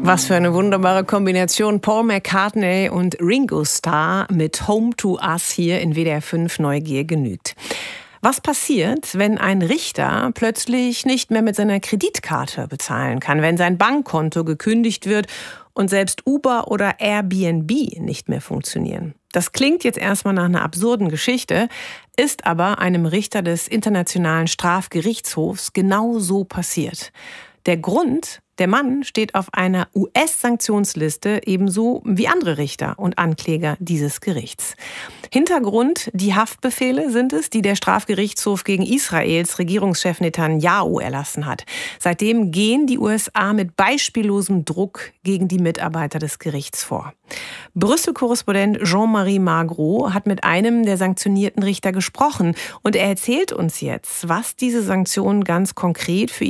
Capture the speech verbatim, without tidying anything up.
Was für eine wunderbare Kombination. Paul McCartney und Ringo Starr mit Home to Us hier in W D R fünf Neugier genügt. Was passiert, wenn ein Richter plötzlich nicht mehr mit seiner Kreditkarte bezahlen kann, wenn sein Bankkonto gekündigt wird und selbst Uber oder Airbnb nicht mehr funktionieren? Das klingt jetzt erstmal nach einer absurden Geschichte, ist aber einem Richter des Internationalen Strafgerichtshofs genau so passiert. Der Grund: Der Mann steht auf einer U S-Sanktionsliste, ebenso wie andere Richter und Ankläger dieses Gerichts. Hintergrund: Die Haftbefehle sind es, die der Strafgerichtshof gegen Israels Regierungschef Netanyahu erlassen hat. Seitdem gehen die U S A mit beispiellosem Druck gegen die Mitarbeiter des Gerichts vor. Brüssel-Korrespondent Jean-Marie Magro hat mit einem der sanktionierten Richter gesprochen und er erzählt uns jetzt, was diese Sanktionen ganz konkret für